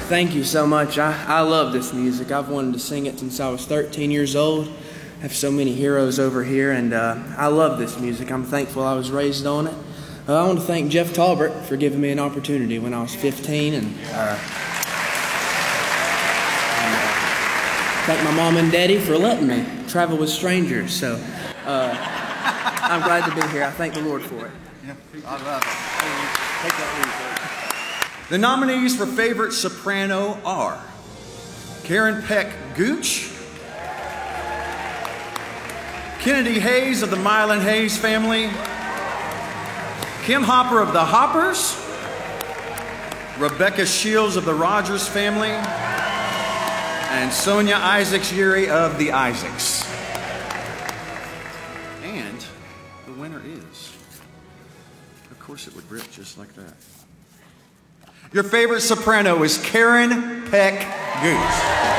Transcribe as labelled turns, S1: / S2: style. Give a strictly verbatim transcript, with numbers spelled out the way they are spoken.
S1: Thank you so much. I, I love this music. I've wanted to sing it since I was thirteen years old. I have so many heroes over here, and uh, I love this music. I'm thankful I was raised on it. Uh, I want to thank Jeff Talbert for giving me an opportunity when I was fifteen, and, uh, and uh, thank my mom and daddy for letting me travel with strangers. So uh, I'm glad to be here. I thank the Lord for it.
S2: Yeah, I love it. Take that lead. The nominees for favorite soprano are Karen Peck Gooch, Kennedy Hayes of the Mylan Hayes family, Kim Hopper of the Hoppers, Rebecca Shields of the Rogers family, and Sonia Isaacs-Yuri of the Isaacs. And the winner is, of course it would rip just like that. Your favorite soprano is Karen Peck Gooch.